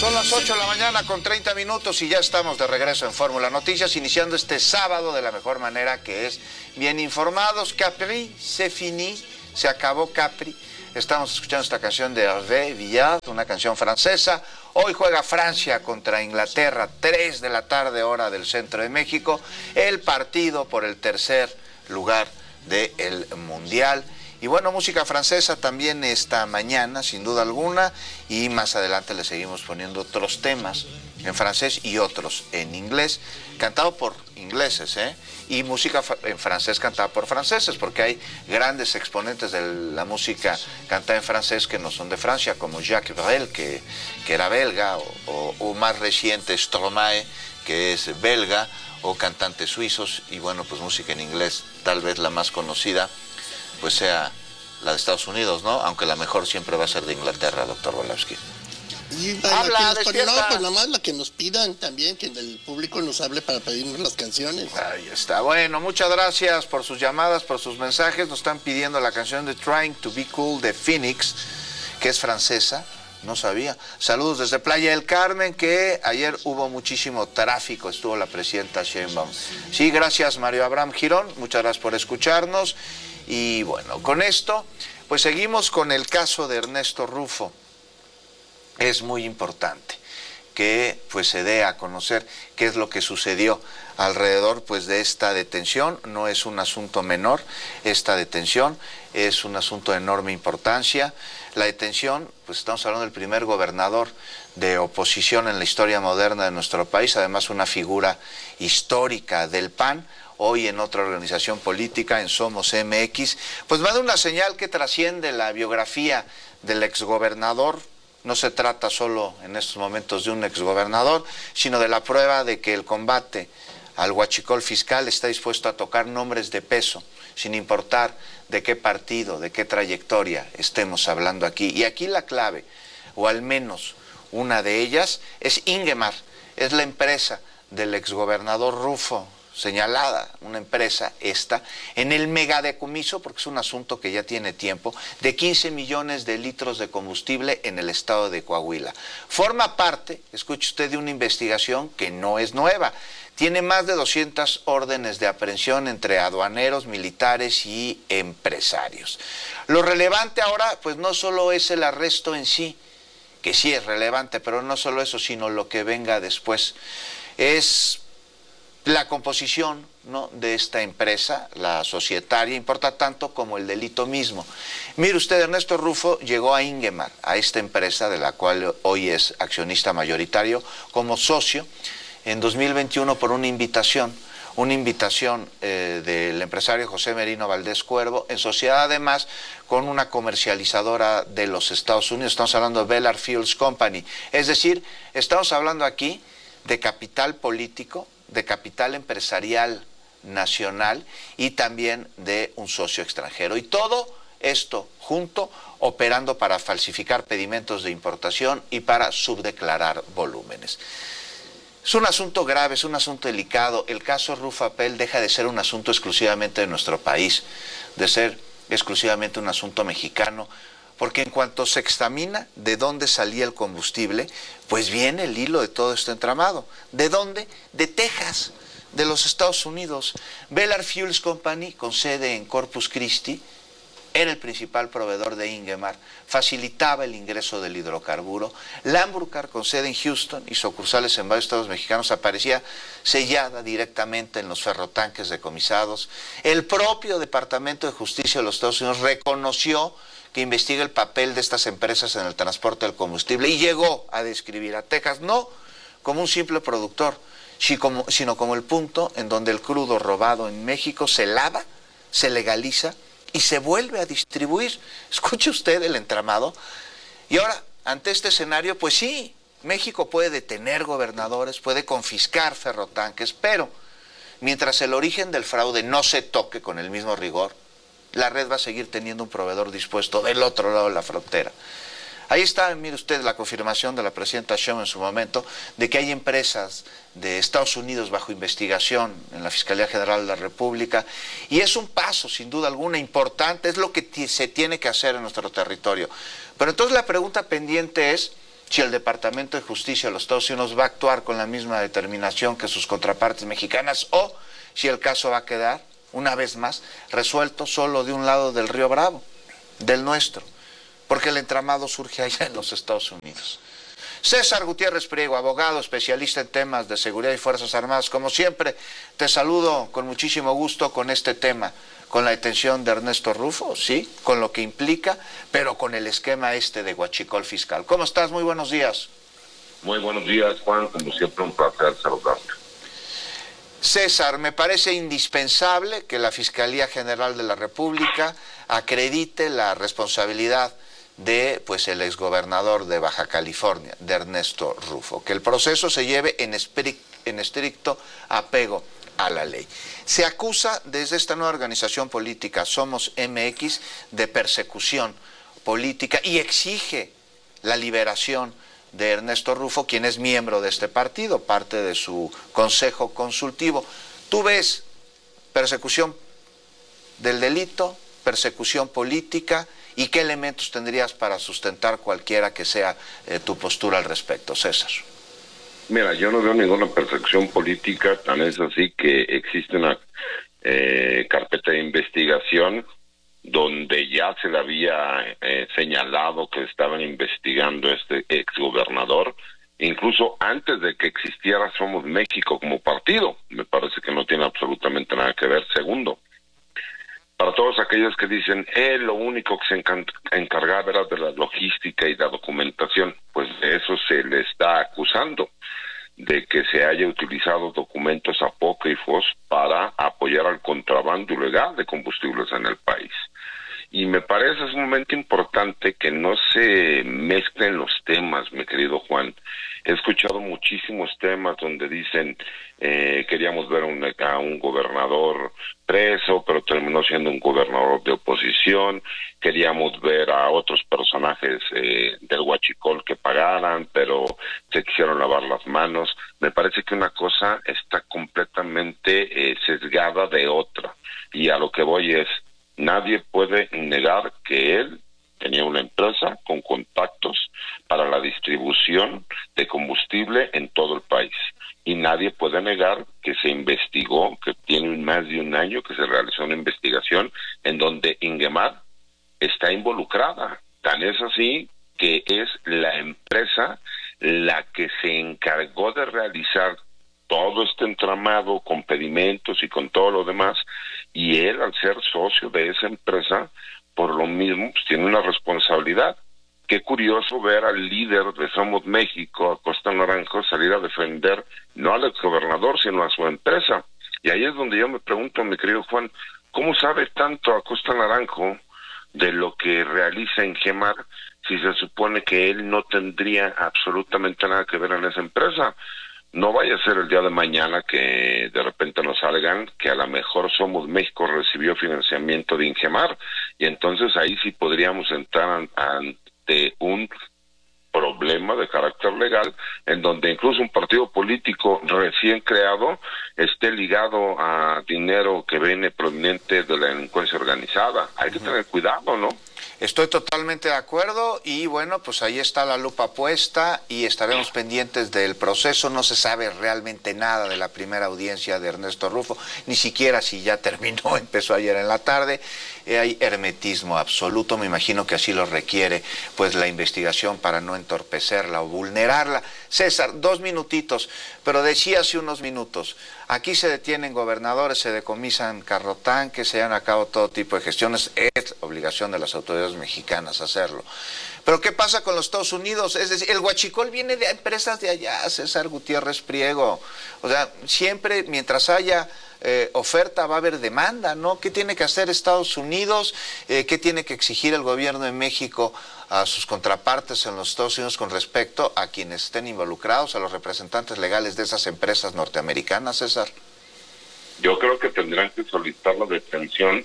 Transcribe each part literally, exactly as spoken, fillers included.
Son las ocho de la mañana con treinta minutos y ya estamos de regreso en Fórmula Noticias, iniciando este sábado de la mejor manera, que es bien informados. Capri, c'est fini, se acabó Capri. Estamos escuchando esta canción de Hervé Villard, una canción francesa. Hoy juega Francia contra Inglaterra, tres de la tarde, hora del centro de México, el partido por el tercer lugar del Mundial. Y bueno, música francesa también esta mañana, sin duda alguna, y más adelante le seguimos poniendo otros temas en francés y otros en inglés, cantado por ingleses, ¿eh? Y música en francés cantada por franceses, porque hay grandes exponentes de la música cantada en francés que no son de Francia, como Jacques Brel, que, que era belga, o, o, o más reciente Stromae, que es belga, o cantantes suizos, y bueno, pues música en inglés, tal vez la más conocida pues sea la de Estados Unidos, ¿no? Aunque la mejor siempre va a ser de Inglaterra, doctor Volowski. Y Habla, nos, no, pues nada más la que nos pidan también, que el público nos hable para pedirnos las canciones. Ahí está. Bueno, muchas gracias por sus llamadas, por sus mensajes. Nos están pidiendo la canción de Trying to Be Cool de Phoenix, que es francesa. No sabía. Saludos desde Playa del Carmen, que ayer hubo muchísimo tráfico, estuvo la presidenta Sheinbaum. Sí, gracias Mario Abraham Girón, muchas gracias por escucharnos. Y bueno, con esto, pues seguimos con el caso de Ernesto Rufo. Es muy importante que pues se dé a conocer qué es lo que sucedió alrededor pues de esta detención. No es un asunto menor esta detención, es un asunto de enorme importancia. La detención, pues estamos hablando del primer gobernador de oposición en la historia moderna de nuestro país, además una figura histórica del P A N, hoy en otra organización política, en Somos M X, pues manda una señal que trasciende la biografía del exgobernador. No se trata solo en estos momentos de un exgobernador, sino de la prueba de que el combate al huachicol fiscal está dispuesto a tocar nombres de peso, sin importar de qué partido, de qué trayectoria estemos hablando aquí. Y aquí la clave, o al menos una de ellas, es Ingemar, es la empresa del exgobernador Rufo, señalada, una empresa esta, en el megadecomiso, porque es un asunto que ya tiene tiempo, de quince millones de litros de combustible en el estado de Coahuila. Forma parte, escuche usted, de una investigación que no es nueva. Tiene más de doscientas órdenes de aprehensión entre aduaneros, militares y empresarios. Lo relevante ahora, pues no solo es el arresto en sí, que sí es relevante, pero no solo eso, sino lo que venga después. Es la composición, ¿no?, de esta empresa, la societaria, importa tanto como el delito mismo. Mire usted, Ernesto Rufo llegó a Ingemar, a esta empresa de la cual hoy es accionista mayoritario, como socio en dos mil veintiuno por una invitación, una invitación eh, del empresario José Merino Valdés Cuervo, en sociedad además con una comercializadora de los Estados Unidos. Estamos hablando de Bellard Fuels Company. Es decir, estamos hablando aquí de capital político, de capital empresarial nacional y también de un socio extranjero. Y todo esto junto operando para falsificar pedimentos de importación y para subdeclarar volúmenes. Es un asunto grave, es un asunto delicado. El caso Rufapel deja de ser un asunto exclusivamente de nuestro país, de ser exclusivamente un asunto mexicano, porque en cuanto se examina de dónde salía el combustible, pues viene el hilo de todo este entramado. ¿De dónde? De Texas, de los Estados Unidos. Bellard Fuels Company, con sede en Corpus Christi, era el principal proveedor de Ingemar, facilitaba el ingreso del hidrocarburo. Lambruscar, con sede en Houston y sucursales en varios estados mexicanos, aparecía sellada directamente en los ferrotanques decomisados. El propio Departamento de Justicia de los Estados Unidos reconoció que investiga el papel de estas empresas en el transporte del combustible y llegó a describir a Texas no como un simple productor, sino como el punto en donde el crudo robado en México se lava, se legaliza y se vuelve a distribuir. Escuche usted el entramado. Y ahora, ante este escenario, pues sí, México puede detener gobernadores, puede confiscar ferrotanques, pero mientras el origen del fraude no se toque con el mismo rigor, la red va a seguir teniendo un proveedor dispuesto del otro lado de la frontera. Ahí está, mire usted, la confirmación de la presidenta Sheinbaum en su momento de que hay empresas de Estados Unidos bajo investigación en la Fiscalía General de la República, y es un paso, sin duda alguna, importante, es lo que se tiene que hacer en nuestro territorio. Pero entonces la pregunta pendiente es si el Departamento de Justicia de los Estados Unidos va a actuar con la misma determinación que sus contrapartes mexicanas, o si el caso va a quedar, una vez más, resuelto solo de un lado del río Bravo, del nuestro, porque el entramado surge allá en los Estados Unidos. César Gutiérrez Priego, abogado, especialista en temas de seguridad y Fuerzas Armadas. Como siempre, te saludo con muchísimo gusto con este tema, con la detención de Ernesto Rufo, sí, con lo que implica, pero con el esquema este de huachicol fiscal. ¿Cómo estás? Muy buenos días. Muy buenos días, Juan. Como siempre, un placer saludarte. César, me parece indispensable que la Fiscalía General de la República acredite la responsabilidad de pues el exgobernador de Baja California, de Ernesto Rufo, que el proceso se lleve en, en estricto apego a la ley. Se acusa desde esta nueva organización política, Somos M X, de persecución política y exige la liberación de Ernesto Rufo, quien es miembro de este partido, parte de su consejo consultivo. ¿Tú ves persecución del delito, persecución política? ¿Y qué elementos tendrías para sustentar cualquiera que sea eh, tu postura al respecto, César? Mira, yo no veo ninguna persecución política, tan es así que existe una eh, carpeta de investigación donde ya se le había eh, señalado que estaban investigando a este exgobernador, incluso antes de que existiera Somos México como partido. Me parece que no tiene absolutamente nada que ver. Segundo, para todos aquellos que dicen, eh, lo único que se encargaba era de la logística y la documentación, pues de eso se le está acusando, de que se haya utilizado documentos apócrifos para apoyar al contrabando ilegal de combustibles en el país. Y me parece es un momento importante que no se mezclen los temas, mi querido Juan. He escuchado muchísimos temas donde dicen eh, queríamos ver un, a un gobernador preso, pero terminó siendo un gobernador de oposición. Queríamos ver a otros personajes eh, del huachicol que pagaran, pero se quisieron lavar las manos. Me parece que una cosa está completamente eh, sesgada de otra. Y a lo que voy es, nadie puede negar que él tenía una empresa con contactos para la distribución de combustible en todo el país. Y nadie puede negar que se investigó, que tiene más de un año que se realizó una investigación en donde Ingemar está involucrada. Tan es así que es la empresa la que se encargó de realizar todo este entramado con pedimentos y con todo lo demás, y él, al ser socio de esa empresa, por lo mismo, pues tiene una responsabilidad. Qué curioso ver al líder de Somos México, Acosta Naranjo, salir a defender no al exgobernador, sino a su empresa. Y ahí es donde yo me pregunto, mi querido Juan, ¿cómo sabe tanto Acosta Naranjo de lo que realiza Ingemar si se supone que él no tendría absolutamente nada que ver en esa empresa? No vaya a ser el día de mañana que de repente nos salgan que a lo mejor Somos México recibió financiamiento de Ingemar, y entonces ahí sí podríamos entrar ante un problema de carácter legal en donde incluso un partido político recién creado esté ligado a dinero que viene proveniente de la delincuencia organizada. Hay que tener cuidado, ¿no? Estoy totalmente de acuerdo y bueno, pues ahí está la lupa puesta y estaremos pendientes del proceso. No se sabe realmente nada de la primera audiencia de Ernesto Rufo, ni siquiera si ya terminó, empezó ayer en la tarde. Eh, hay hermetismo absoluto, me imagino que así lo requiere pues la investigación para no entorpecerla o vulnerarla. César, dos minutitos, pero decía hace unos minutos, aquí se detienen gobernadores, se decomisan carrotanques, se llevan a cabo todo tipo de gestiones, es obligación de las autoridades mexicanas hacerlo. Pero ¿qué pasa con los Estados Unidos? Es decir, el huachicol viene de empresas de allá, César Gutiérrez Priego. O sea, siempre mientras haya eh, oferta va a haber demanda, ¿no? ¿Qué tiene que hacer Estados Unidos? Eh, ¿Qué tiene que exigir el gobierno de México a sus contrapartes en los Estados Unidos con respecto a quienes estén involucrados, a los representantes legales de esas empresas norteamericanas, César? Yo creo que tendrán que solicitar la detención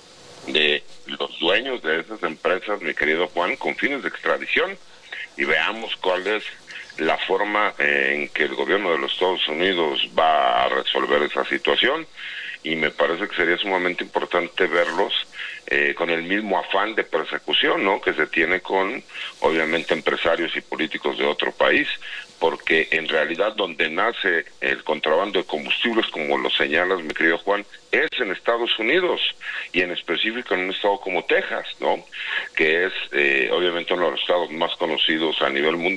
de los dueños de esas empresas, mi querido Juan, con fines de extradición, y veamos cuál es la forma en que el gobierno de los Estados Unidos va a resolver esa situación, y me parece que sería sumamente importante verlos eh, con el mismo afán de persecución, ¿no?, que se tiene con, obviamente, empresarios y políticos de otro país, porque en realidad donde nace el contrabando de combustibles, como lo señalas, mi querido Juan, es en Estados Unidos, y en específico en un estado como Texas, ¿no?, que es eh, obviamente uno de los estados más conocidos a nivel mundial,